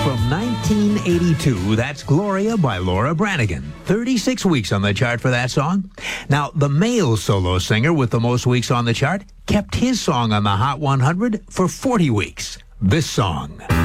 From 1982, that's Gloria by Laura Branigan. 36 weeks on the chart for that song. Now, the male solo singer with the most weeks on the chart kept his song on the Hot 100 for 40 weeks. This song.